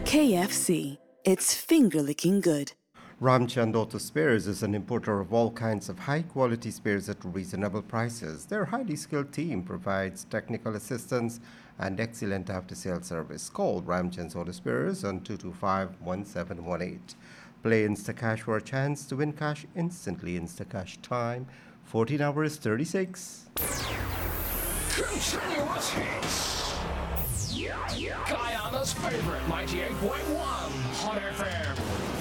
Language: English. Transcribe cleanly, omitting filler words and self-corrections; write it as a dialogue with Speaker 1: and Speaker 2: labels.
Speaker 1: KFC. It's finger-licking good.
Speaker 2: Ramchand Auto Spares is an importer of all kinds of high-quality spares at reasonable prices. Their highly skilled team provides technical assistance and excellent after-sales service. Call Ramchand Auto Spares on 225-1718. Play Instacash for a chance to win cash instantly. Instacash time, 14 hours 36.
Speaker 3: Continuous hits. Guyana's favorite 98.1 Hot FM.